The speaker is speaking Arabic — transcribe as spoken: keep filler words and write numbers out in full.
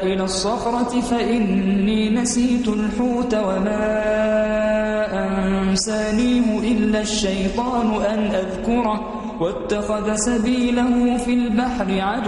إلى الصخرة فإني نسيت الحوت وما أنسانيه إلا الشيطان أن أذكره واتخذ سبيله في البحر عجبا